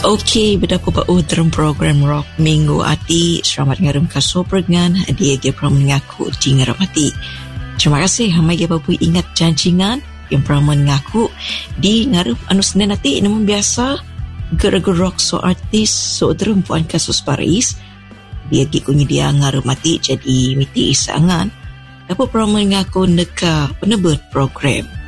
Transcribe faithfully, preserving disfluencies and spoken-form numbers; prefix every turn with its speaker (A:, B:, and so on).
A: Okey, berdapat bau dalam program Rock Minggu Ati. Selamat ngarum kaso pergan. Dia dia pernah mengaku di ngarum hati. Terima kasih. Hamai dia bapu ingat janjingan yang pernah mengaku di ngarum anu Senin nanti. Namun biasa gerak-gerak so artis so derempuan kasus Paris. Dia gikunya dia ngarum hati jadi miti isangan. Dapat pernah mengaku neka penebut program.